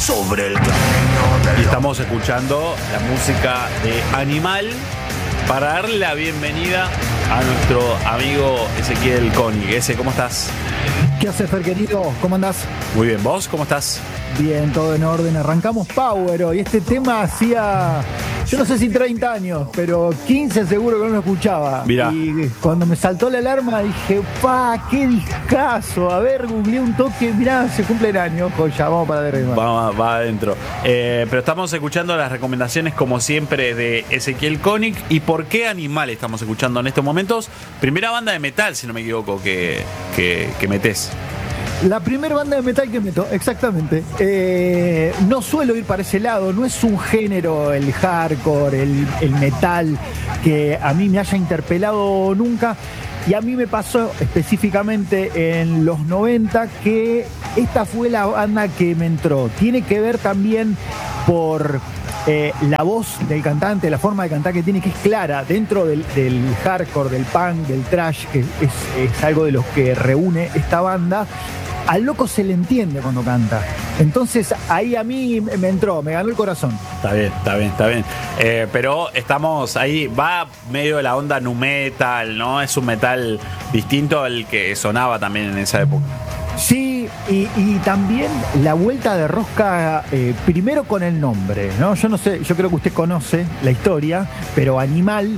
sobre el camino del Y estamos escuchando la música de Animal para darle la bienvenida a nuestro amigo Ezequiel Koenig. Ese, ¿cómo estás? ¿Qué haces, Fer, querido? ¿Cómo andás? Muy bien, ¿vos cómo estás? Bien, todo en orden. Arrancamos Power hoy. Este tema hacía, yo no sé si 30 años, pero 15 seguro que no lo escuchaba. Mirá. Y cuando me saltó la alarma dije, qué discazo. A ver, googleé un toque, mirá, se cumple el año. Ya, vamos para arriba. Va adentro. Pero estamos escuchando las recomendaciones, como siempre, de Ezequiel Koenig. ¿Y por qué Animal estamos escuchando en estos momentos? Primera banda de metal, si no me equivoco, que metés. La primera banda de metal que meto, exactamente. No suelo ir para ese lado, no es un género, el hardcore, el metal, que a mí me haya interpelado nunca. Y a mí me pasó específicamente en los 90 que esta fue la banda que me entró. Tiene que ver también por la voz del cantante, la forma de cantar que tiene, que es clara dentro del hardcore, del punk, del thrash, que es algo de los que reúne esta banda. Al loco se le entiende cuando canta. Entonces ahí a mí me entró, me ganó el corazón. Está bien. Pero estamos ahí, va medio de la onda nu metal, ¿no? Es un metal distinto al que sonaba también en esa época. Sí, y también la vuelta de rosca, primero con el nombre, ¿no? Yo no sé, yo creo que usted conoce la historia, pero Animal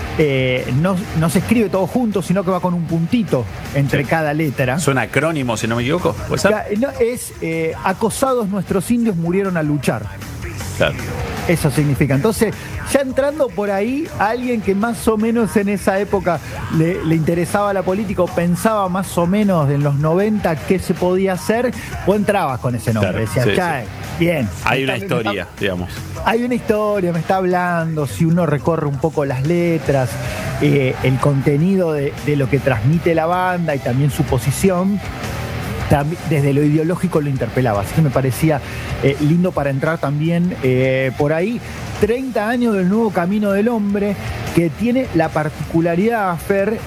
no se escribe todo junto, sino que va con un puntito entre cada letra. ¿Es un acrónimo, si no me equivoco? No, es acosados nuestros indios murieron al luchar. Claro. Eso significa. Entonces, ya entrando por ahí, a alguien que más o menos en esa época le interesaba la política o pensaba más o menos en los 90 qué se podía hacer, o entrabas con ese nombre. Claro, decías, sí. Bien. Hay una historia, digamos. Hay una historia, me está hablando, si uno recorre un poco las letras, el contenido de lo que transmite la banda y también su posición, desde lo ideológico lo interpelaba. Así que me parecía lindo para entrar también por ahí. 30 años del nuevo camino del hombre, que tiene la particularidad, Fer,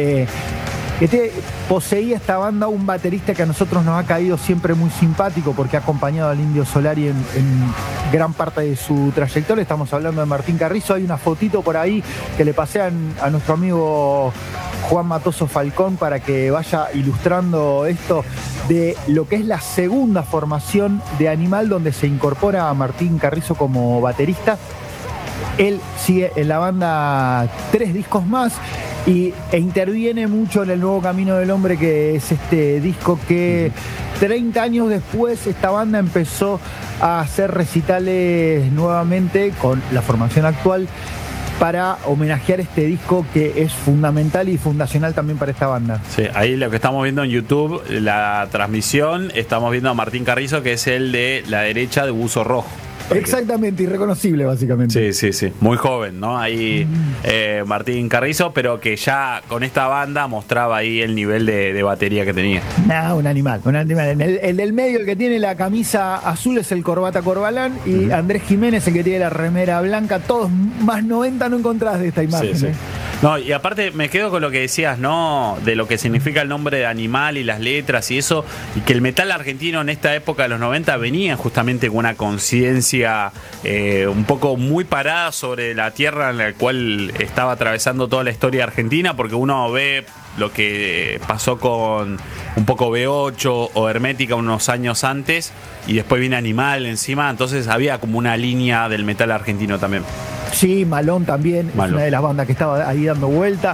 que poseía esta banda un baterista que a nosotros nos ha caído siempre muy simpático porque ha acompañado al Indio Solari en gran parte de su trayectoria. Estamos hablando de Martín Carrizo. Hay una fotito por ahí que le pasé a nuestro amigo Juan Matoso Falcón para que vaya ilustrando esto de lo que es la segunda formación de Animal, donde se incorpora a Martín Carrizo como baterista. Él sigue en la banda 3 discos más e interviene mucho en el nuevo camino del hombre, que es este disco que 30 años después esta banda empezó a hacer recitales nuevamente con la formación actual para homenajear este disco que es fundamental y fundacional también para esta banda. Sí, ahí lo que estamos viendo en YouTube, la transmisión, estamos viendo a Martín Carrizo, que es el de la derecha de buzo rojo. Exactamente, irreconocible básicamente. Sí, muy joven, ¿no? Ahí Martín Carrizo, pero que ya con esta banda mostraba ahí el nivel de batería que tenía. Un animal. El del medio, el que tiene la camisa azul, es el Corbata Corbalán, y Andrés Jiménez, el que tiene la remera blanca. Todos más 90 no encontrás de esta imagen. Sí. No, y aparte me quedo con lo que decías, ¿no? De lo que significa el nombre de Animal y las letras y eso, y que el metal argentino en esta época de los 90 venía justamente con una conciencia un poco muy parada sobre la tierra en la cual estaba atravesando toda la historia argentina, porque uno ve lo que pasó con un poco B8 o Hermética unos años antes, y después viene Animal encima, entonces había como una línea del metal argentino también. Sí, Malón también, es una de las bandas que estaba ahí dando vuelta.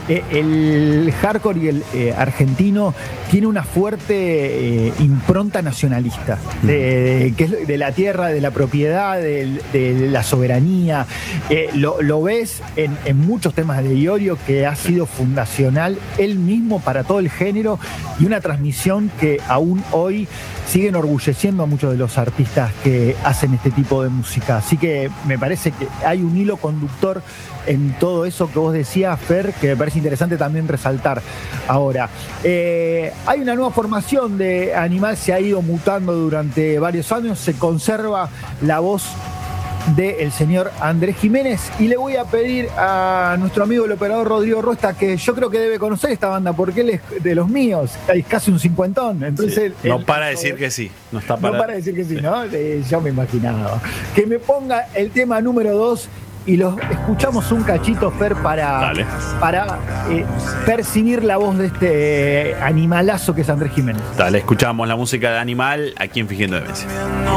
El hardcore y el argentino tiene una fuerte impronta nacionalista, que es de la tierra, de la propiedad, de la soberanía. Lo ves en muchos temas de Iorio, que ha sido fundacional él mismo para todo el género, y una transmisión que aún hoy sigue enorgulleciendo a muchos de los artistas que hacen este tipo de música. Así que me parece que hay un hilo conductor en todo eso que vos decías, Fer, que me parece interesante también resaltar. Ahora, hay una nueva formación de Animal, se ha ido mutando durante varios años, se conserva la voz del señor Andrés Jiménez. Y le voy a pedir a nuestro amigo el operador Rodrigo Rosta, que yo creo que debe conocer esta banda porque él es de los míos, es casi un cincuentón. Entonces, sí. No para decir que sí. No para decir que sí, ¿no? Yo me imaginaba. Que me ponga el tema número 2 y los escuchamos un cachito, Fer, para percibir la voz de este animalazo que es Andrés Jiménez. Dale, escuchamos la música de Animal aquí en Fingiendo Demencia.